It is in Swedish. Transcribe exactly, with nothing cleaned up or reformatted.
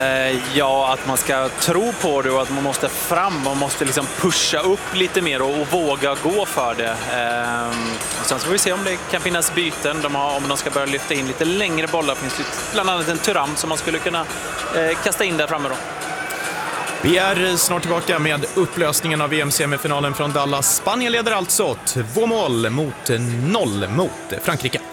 Ja, att man ska tro på det och att man måste fram. Man måste liksom pusha upp lite mer och, och våga gå för det. Ehm, och sen så får vi se om det kan finnas byten. De har, om de ska börja lyfta in lite längre bollar. Finns det bland annat en Thuram som man skulle kunna eh, kasta in där framme då. Vi är snart tillbaka med upplösningen av V M-semifinalen från Dallas. Spanien leder alltså två mål mot noll mot Frankrike.